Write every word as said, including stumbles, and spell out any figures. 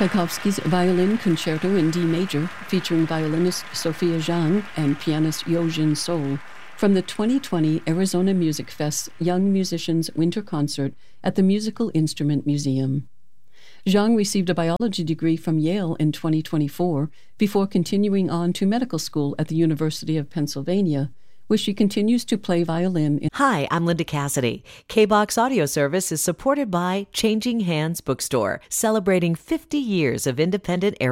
Tchaikovsky's Violin Concerto in D major, featuring violinist Sophia Zhang and pianist Yojin Sol, from the twenty twenty Arizona Music Fest's Young Musicians Winter Concert at the Musical Instrument Museum. Zhang received a biology degree from Yale in twenty twenty-four before continuing on to medical school at the University of Pennsylvania, where she continues to play violin. In- Hi, I'm Linda Cassidy. K-BOX Audio Service is supported by Changing Hands Bookstore, celebrating fifty years of independent